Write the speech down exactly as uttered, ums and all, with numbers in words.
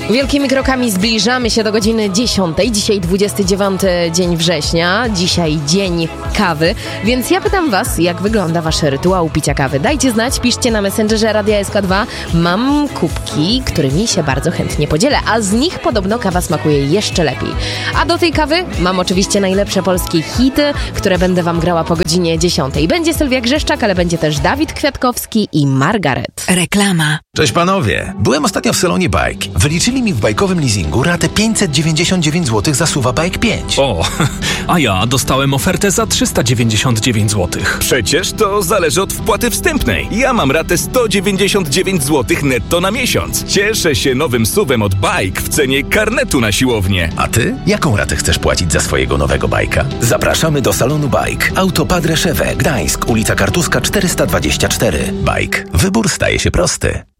Wielkimi krokami zbliżamy się do godziny dziesiątej. Dzisiaj dwudziesty dziewiąty dzień września. Dzisiaj dzień kawy. Więc ja pytam was, jak wygląda wasz rytuał picia kawy. Dajcie znać, piszcie na Messengerze Radia S K dwa. Mam kubki, którymi się bardzo chętnie podzielę, a z nich podobno kawa smakuje jeszcze lepiej. A do tej kawy mam oczywiście najlepsze polskie hity, które będę wam grała po godzinie dziesiątej. Będzie Sylwia Grzeszczak, ale będzie też Dawid Kwiatkowski i Margaret. Reklama. Cześć panowie. Byłem ostatnio w salonie Bike. Wyliczyli mi w bajkowym leasingu ratę pięćset dziewięćdziesiąt dziewięć złotych za SUV-a Bike pięć. O, a ja dostałem ofertę za trzysta dziewięćdziesiąt dziewięć złotych. Przecież to zależy od wpłaty wstępnej. Ja mam ratę sto dziewięćdziesiąt dziewięć złotych netto na miesiąc. Cieszę się nowym suwem od Bike w cenie karnetu na siłownię. A ty? Jaką ratę chcesz płacić za swojego nowego bajka? Zapraszamy do salonu Bike. Auto Padre Szewę, Gdańsk, ulica Kartuska czterysta dwadzieścia cztery. Bike. Wybór staje się prosty.